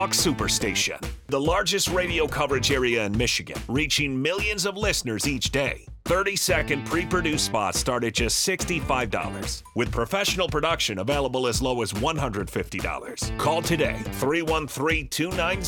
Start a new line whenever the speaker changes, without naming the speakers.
Superstation, the largest radio coverage area in Michigan, reaching millions of listeners each day. 30-second pre-produced spots start at just $65, with professional production available as low as $150. Call today, 313-290